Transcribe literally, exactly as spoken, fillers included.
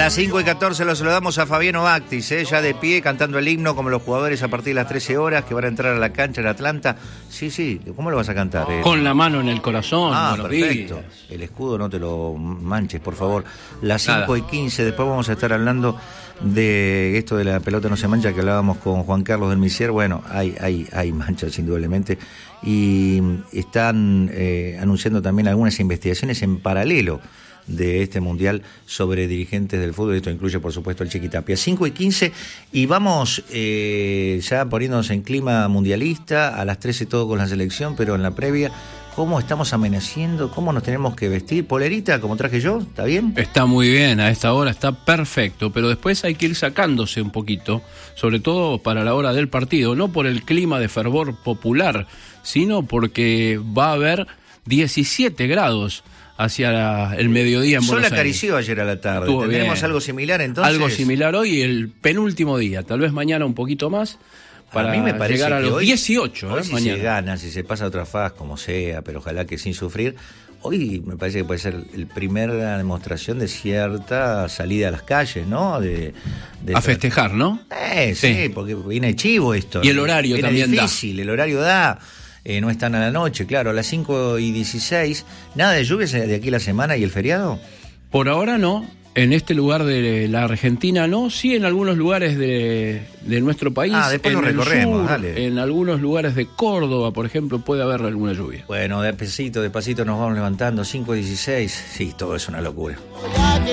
las cinco y catorce los saludamos a Fabiano Bactis, ¿eh? Ya de pie, cantando el himno como los jugadores a partir de las trece horas, que van a entrar a la cancha en Atlanta. Sí, sí, ¿cómo lo vas a cantar? Eh? Con la mano en el corazón. Ah, perfecto. Días. El escudo no te lo manches, por favor. Las cinco y quince, después vamos a estar hablando de esto de la pelota no se mancha, que hablábamos con Juan Carlos del Misier. Bueno, hay, hay, hay manchas indudablemente, y están eh, anunciando también algunas investigaciones en paralelo de este mundial sobre dirigentes del fútbol. Esto incluye, por supuesto, el Chiqui Tapia. cinco y quince, y vamos eh, ya poniéndonos en clima mundialista. A las trece todo con la selección, pero en la previa, ¿cómo estamos amaneciendo? ¿Cómo nos tenemos que vestir? ¿Polerita, como traje yo? ¿Está bien? Está muy bien, a esta hora está perfecto, pero después hay que ir sacándose un poquito, sobre todo para la hora del partido, no por el clima de fervor popular, sino porque va a haber diecisiete grados hacia la, el mediodía en Sol Buenos acarició Aires. Ayer a la tarde. Estuvo ¿Tendremos bien. algo similar entonces? Algo similar hoy, el penúltimo día, tal vez mañana un poquito más, para a mí me parece llegar a que los hoy, dieciocho. Hoy ¿eh? si Mañana. se gana, si se pasa a otra faz, como sea, pero ojalá que sin sufrir. Hoy me parece que puede ser el primera demostración de cierta salida a las calles, ¿no? De, de a festejar, ¿no? Eh, sí, sí, porque viene chivo esto. Y el horario viene también difícil, da. El horario da. Eh, no están a la noche, claro, a las cinco y dieciséis. ¿Nada de lluvias de aquí a la semana y el feriado? Por ahora no. En este lugar de la Argentina no, sí en algunos lugares de, de nuestro país. Ah, después en lo recorremos, sur, dale. En algunos lugares de Córdoba, por ejemplo, puede haber alguna lluvia. Bueno, de pasito, de pasito nos vamos levantando, cinco y dieciséis. Sí, todo es una locura.